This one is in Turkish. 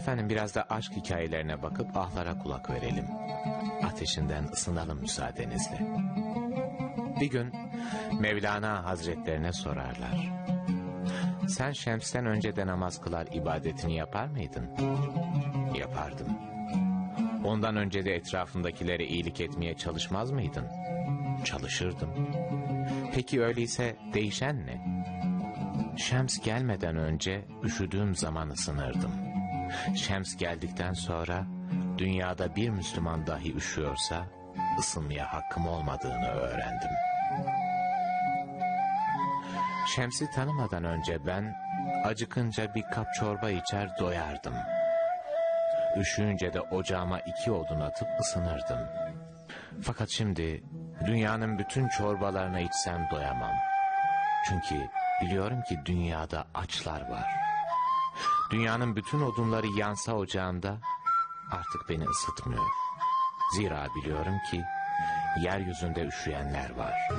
Efendim biraz da aşk hikayelerine bakıp ahlara kulak verelim. Ateşinden ısınalım müsaadenizle. Bir gün Mevlana Hazretlerine sorarlar. Sen Şems'ten önce de namaz kılar ibadetini yapar mıydın? Yapardım. Ondan önce de etrafındakilere iyilik etmeye çalışmaz mıydın? Çalışırdım. Peki öyleyse değişen ne? Şems gelmeden önce üşüdüğüm zaman ısınırdım. Şems geldikten sonra dünyada bir Müslüman dahi üşüyorsa ısınmaya hakkım olmadığını öğrendim. Şems'i tanımadan önce ben acıkınca bir kap çorba içer doyardım. Üşüyünce de ocağıma 2 odun atıp ısınırdım. Fakat şimdi dünyanın bütün çorbalarına içsem doyamam. Çünkü biliyorum ki dünyada açlar var. Dünyanın bütün odunları yansa ocağımda artık beni ısıtmıyor. Zira biliyorum ki yeryüzünde üşüyenler var.